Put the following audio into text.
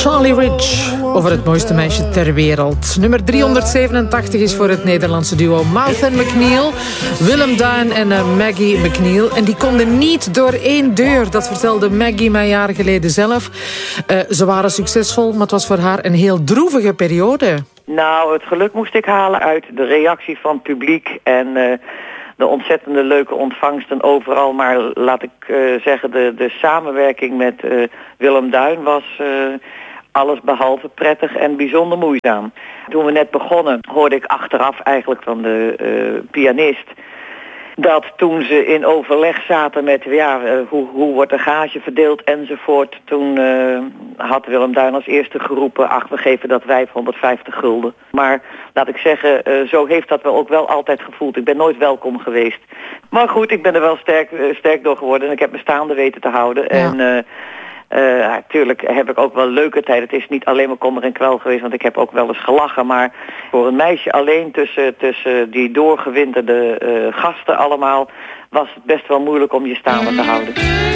Charlie Rich over het mooiste meisje ter wereld. Nummer 387 is voor het Nederlandse duo Mouth & McNeil. Willem Duin en Maggie McNeil. En die konden niet door één deur. Dat vertelde Maggie mij jaren geleden zelf. Ze waren succesvol, maar het was voor haar een heel droevige periode. Nou, het geluk moest ik halen uit de reactie van het publiek en de ontzettende leuke ontvangsten overal. Maar laat ik zeggen, de samenwerking met Willem Duin was alles behalve prettig en bijzonder moeizaam. Toen we net begonnen hoorde ik achteraf eigenlijk van de pianist dat toen ze in overleg zaten met hoe wordt de gage verdeeld enzovoort. Toen had Willem Duin als eerste geroepen, we geven dat 550 gulden. Maar laat ik zeggen, zo heeft dat wel ook wel altijd gevoeld. Ik ben nooit welkom geweest. Maar goed, ik ben er wel sterk door geworden en ik heb me staande weten te houden. Ja. En natuurlijk heb ik ook wel leuke tijden. Het is niet alleen maar kommer en kwel geweest, want ik heb ook wel eens gelachen. Maar voor een meisje alleen tussen die doorgewinterde gasten allemaal was het best wel moeilijk om je staande te houden.